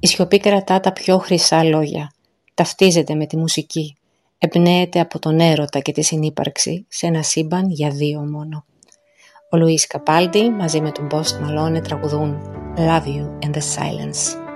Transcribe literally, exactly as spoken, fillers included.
σιωπή κρατά τα πιο χρυσά λόγια. Ταυτίζεται με τη μουσική. Εμπνέεται από τον έρωτα και τη συνύπαρξη σε ένα σύμπαν για δύο μόνο. Ο Λουίς Καπάλντι μαζί με τον Post Malone τραγουδούν Love You in the Silence.